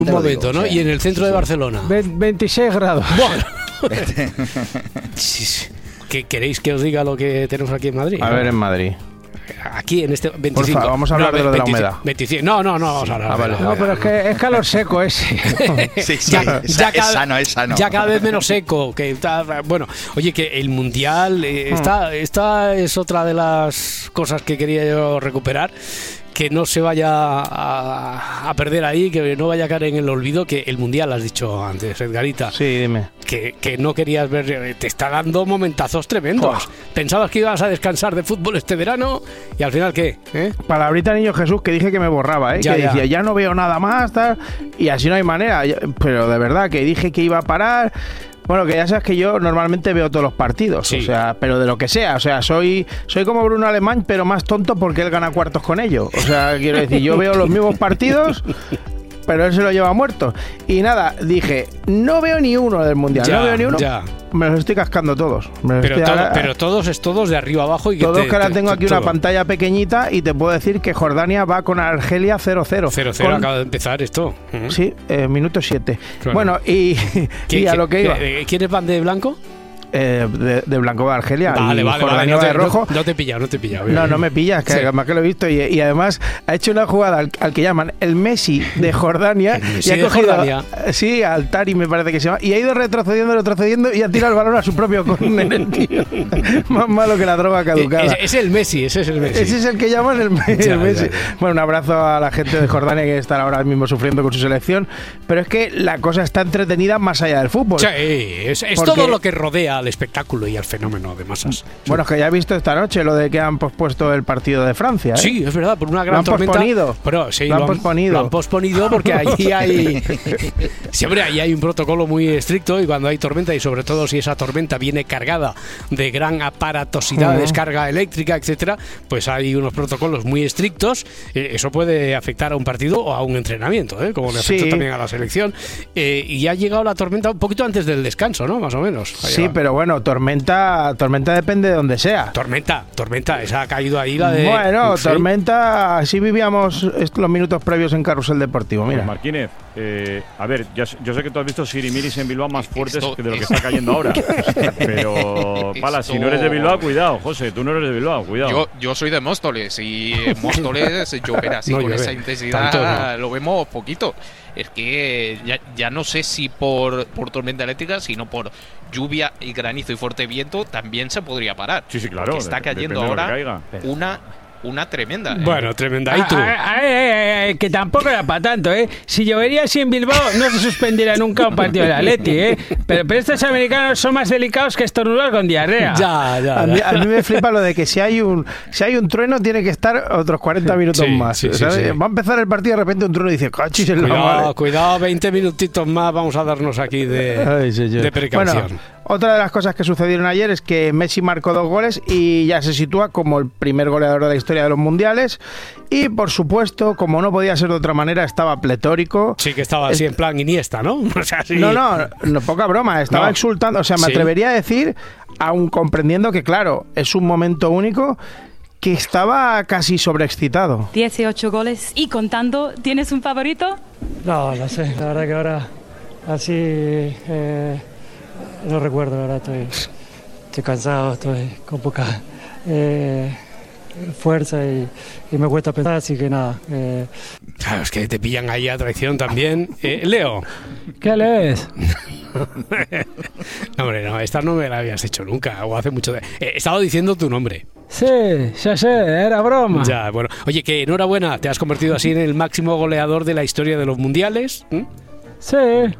Un momento, ¿no? Y en el centro de Barcelona. 26 grados. Bueno. Sí. ¿Qué queréis que os diga lo que tenemos aquí en Madrid? A ver, en Madrid. Aquí en este 25. Por favor, vamos a hablar de lo de la humedad. 25. No, vamos a hablar. Vale. No, pero es que es calor seco ese. Sí, es sano. Ya cada vez menos seco. Bueno, oye, que el Mundial, esta es otra de las cosas que quería yo recuperar. Que no se vaya a perder ahí, que no vaya a caer en el olvido, que el Mundial, has dicho antes, Edgarita. Sí, dime. Que no querías ver, te está dando momentazos tremendos. Pensabas que ibas a descansar de fútbol este verano y al final, ¿qué? Palabrita Niño Jesús que dije que me borraba, que decía, ya no veo nada más, tal, y así no hay manera. Pero de verdad, que dije que iba a parar. Bueno, que ya sabes que yo normalmente veo todos los partidos, sí. O sea, pero de lo que sea, o sea, soy como Bruno Alemán, pero más tonto porque él gana cuartos con ello. O sea, quiero decir, yo veo los mismos partidos, pero él se lo lleva muerto. Y nada, dije, no veo ni uno del Mundial, no veo ni uno. Ya. Me los estoy cascando todos. Pero todos es todos de arriba abajo. Y que todos que ahora tengo aquí una pantalla pequeñita y te puedo decir que Jordania va con Argelia 0-0. 0-0 acaba de empezar esto. Sí, minuto 7. Claro. Bueno, y a lo que iba. ¿Quiénes van de blanco? De blanco de Argelia. Vale, no de rojo. No te he pillado. No me pillas, que además que lo he visto. Y además ha hecho una jugada al que llaman el Messi de Jordania. Y ha cogido al Tari, me parece que se llama. Y ha ido retrocediendo y ha tirado el balón a su propio córner, tío. Más malo que la droga caducada. Ese es el Messi. Ese es el que llaman el Messi. Bueno, un abrazo a la gente de Jordania que está ahora mismo sufriendo con su selección. Pero es que la cosa está entretenida más allá del fútbol. Sí, es todo lo que rodea al espectáculo y al fenómeno de masas. Bueno, es que ya he visto esta noche lo de que han pospuesto el partido de Francia. Sí, es verdad, por una gran tormenta. Pero sí, lo han posponido porque allí hay siempre ahí hay un protocolo muy estricto y cuando hay tormenta y sobre todo si esa tormenta viene cargada de gran aparatosidad, descarga eléctrica, etcétera, pues hay unos protocolos muy estrictos. Eso puede afectar a un partido o a un entrenamiento, como le afectó también a la selección. Y ha llegado la tormenta un poquito antes del descanso, ¿no? Más o menos. Sí, pero bueno, tormenta depende de donde sea. Tormenta, esa ha caído ahí la de... Bueno, sí. Tormenta, así vivíamos los minutos previos en Carrusel Deportivo, mira. Martínez, a ver, yo sé que tú has visto sirimiris en Bilbao más fuertes que de lo que está cayendo ahora. Pero, Pala, si no eres de Bilbao, cuidado, José, tú no eres de Bilbao, cuidado. Yo soy de Móstoles y en Móstoles llover así con esa intensidad lo vemos poquito. Es que ya no sé si por tormenta eléctrica, sino por lluvia y granizo y fuerte viento también se podría parar. Sí, claro. Está cayendo ahora una tremenda. Bueno, tremenda. ¿Y tú? Que tampoco era para tanto, ¿eh? Si llovería así en Bilbao, no se suspendiera nunca un partido del Atleti, ¿eh? Pero estos americanos son más delicados que estornudar con diarrea. Ya. A mí me flipa lo de que si hay un trueno, tiene que estar otros 40 minutos más. Sí. Va a empezar el partido y de repente un trueno y dice, cachis en la madre. Cuidado, 20 minutitos más vamos a darnos aquí de precaución. Bueno, otra de las cosas que sucedieron ayer es que Messi marcó 2 goles y ya se sitúa como el primer goleador de la historia de los mundiales. Y por supuesto, como no podía ser de otra manera, estaba pletórico. Sí, que estaba así en plan Iniesta, ¿no? O sea, sí. No, poca broma, estaba exultando. O sea, me atrevería a decir, aun comprendiendo que, claro, es un momento único, que estaba casi sobreexcitado. 18 goles y contando. ¿Tienes un favorito? No sé, la verdad que ahora así no recuerdo, la verdad estoy cansado, estoy con poca fuerza y me cuesta pensar, así que nada. Claro, es que te pillan ahí a traición también. Leo. ¿Qué lees? No, hombre, esta no me la habías hecho nunca, o hace mucho. He estado diciendo tu nombre. Sí, ya sé, era broma. Ya, bueno. Oye, que enhorabuena, te has convertido así en el máximo goleador de la historia de los mundiales. Sí.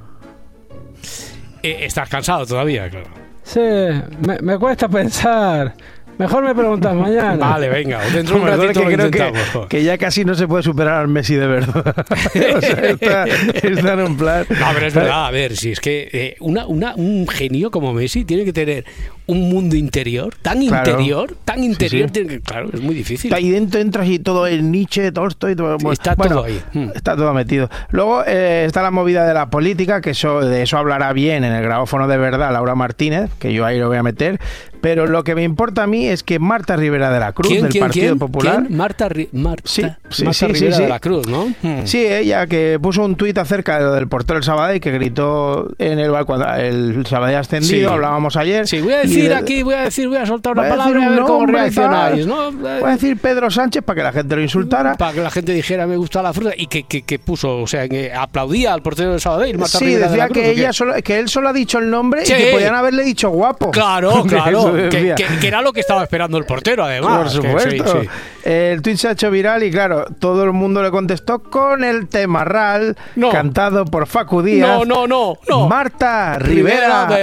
¿Estás cansado todavía? Claro. Sí, me cuesta pensar. Mejor me preguntas mañana. Vale, venga, dentro de un ratito lo intentamos. Que ya casi no se puede superar al Messi de verdad. O sea, está en un plan... No, pero es verdad, a ver, si es que un genio como Messi tiene que tener un mundo interior, tan interior, sí. Claro, es muy difícil. Ahí dentro entras y todo el Nietzsche, Tolstoy, todo, está todo ahí. Está todo metido. Luego está la movida de la política, que de eso hablará bien en el grabófono de verdad Laura Martínez, que yo ahí lo voy a meter, Pero lo que me importa a mí es que Marta Rivera de la Cruz, del Partido Popular... ¿Quién? Marta Rivera de la Cruz, ¿no? Sí, ella que puso un tuit acerca de lo del portero del Sabadell, que gritó en el bar cuando el Sabadell ascendido, hablábamos ayer. Sí, voy a soltar una palabra a ver cómo reaccionáis, ¿no? Voy a decir Pedro Sánchez para que la gente lo insultara. Para que la gente dijera me gusta la fruta y que puso, o sea, que aplaudía al portero del Sabadell, Marta Rivera de la Cruz. Sí, decía que él solo ha dicho el nombre y que podían haberle dicho guapo. Claro. Que era lo que estaba esperando el portero, además. Por supuesto. El tweet se ha hecho viral y claro, todo el mundo le contestó con el tema RAL, cantado por Facu Díaz. No. Marta Rivera